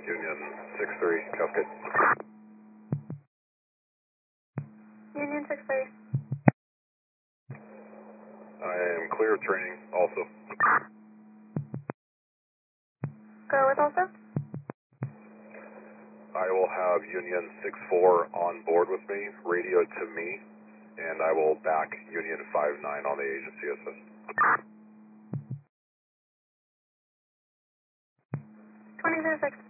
Union 6-3, Cascade. Union 6-3. I am clear of training also. Go with also? I will have Union 6-4 on board with me, radio to me, and I will back Union 5-9 on the agency assist. 2006.